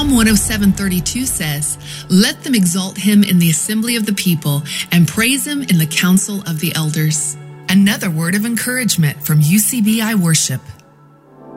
Psalm 107:32 says, "Let them exalt him in the assembly of the people and praise him in the council of the elders." Another word of encouragement from UCBI Worship.